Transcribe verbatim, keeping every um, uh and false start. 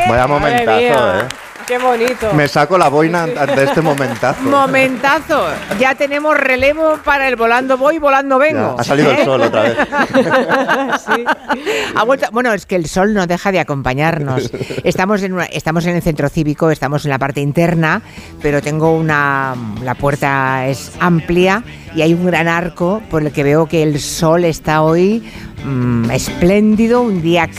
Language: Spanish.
Vaya momentazo, ¿eh? Qué bonito. Me saco la boina de este momentazo. Momentazo. Ya tenemos relevo para el volando voy, volando vengo. Ya, ha salido ¿Eh? el sol otra vez. Sí. Ha vuelto, bueno, es que el sol no deja de acompañarnos. Estamos en, una, estamos en el centro cívico, estamos en la parte interna, pero tengo una... La puerta es amplia y hay un gran arco por el que veo que el sol está hoy mmm, espléndido, un día